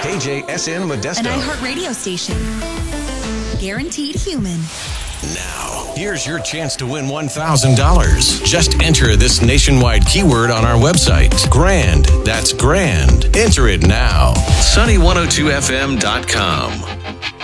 KJSN Modesto. An iHeartRadio station. Guaranteed human. Now, here's your chance to win $1,000. Just enter this nationwide keyword on our website. Grand. That's grand. Enter it now. Sunny102fm.com.